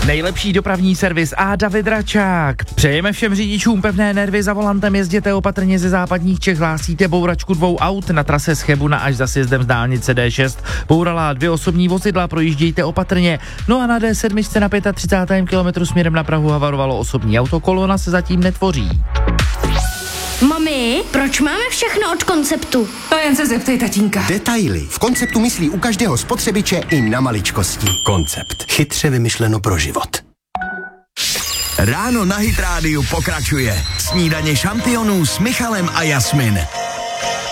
Nejlepší dopravní servis a David Račák. Přejeme všem řidičům pevné nervy, za volantem jezděte opatrně, ze západních Čech hlásíte bouračku 2 aut na trase z Chebuna až za sjezdem z dálnice D6. Bourala 2 osobní vozidla, projíždějte opatrně. No a na D7 na 35. kilometru směrem na Prahu havarovalo osobní auto, kolona se zatím netvoří. Mami, proč máme všechno od Konceptu? To jen se zeptej tatínka. Detaily. V Konceptu myslí u každého spotřebiče i na maličkosti. Koncept. Chytře vymyšleno pro život. Ráno na Hit Rádiu pokračuje. Snídaně šampionů s Michalem a Jasmin.